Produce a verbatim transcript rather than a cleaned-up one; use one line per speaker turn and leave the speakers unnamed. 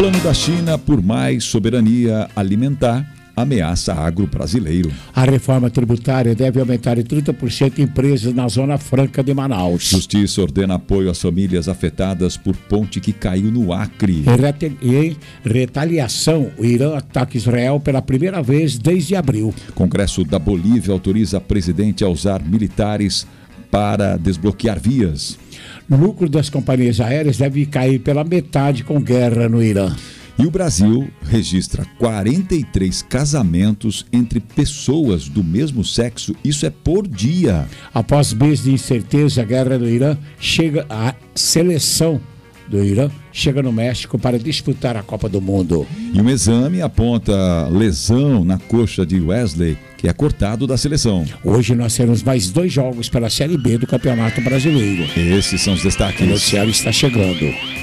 Plano da China por mais soberania alimentar ameaça agro brasileiro.
A reforma tributária deve aumentar em trinta por cento empresas na Zona Franca de Manaus.
Justiça ordena apoio às famílias afetadas por ponte que caiu no Acre.
Em retaliação, o Irã ataca Israel pela primeira vez desde abril.
Congresso da Bolívia autoriza a presidente a usar militares para desbloquear vias.
O lucro das companhias aéreas deve cair pela metade com guerra no Irã.
E o Brasil registra quarenta e três casamentos entre pessoas do mesmo sexo. Isso é por dia.
Após meses de incerteza, a guerra no Irã chega a seleção do Irã chega no México para disputar a Copa do Mundo.
E um exame aponta lesão na coxa de Wesley, que é cortado da seleção.
Hoje nós teremos mais dois jogos pela Série B do Campeonato Brasileiro.
Esses são os destaques.
O noticiário está chegando.